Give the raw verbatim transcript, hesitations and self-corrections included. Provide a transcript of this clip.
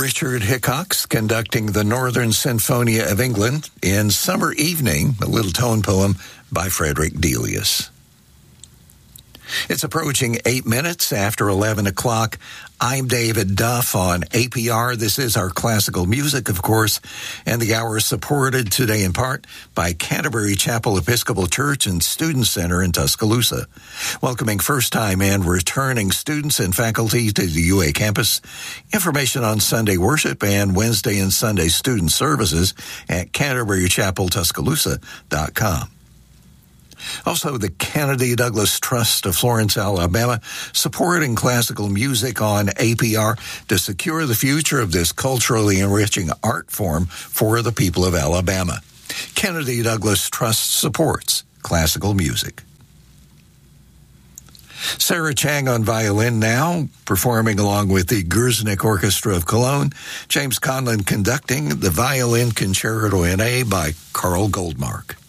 Richard Hickox conducting the Northern Sinfonia of England in Summer Evening, a little tone poem by Frederick Delius. It's approaching eight minutes after eleven o'clock. I'm David Duff on A P R. This is our classical music, of course, and the hour is supported today in part by Canterbury Chapel Episcopal Church and Student Center in Tuscaloosa, welcoming first-time and returning students and faculty to the U A campus. Information on Sunday worship and Wednesday and Sunday student services at canterbury chapel tuscaloosa dot com. Also, the Kennedy Douglas Trust of Florence, Alabama, supporting classical music on A P R to secure the future of this culturally enriching art form for the people of Alabama. Kennedy Douglas Trust supports classical music. Sarah Chang on violin now, performing along with the Gersnick Orchestra of Cologne. James Conlon conducting the Violin Concerto in A by Carl Goldmark.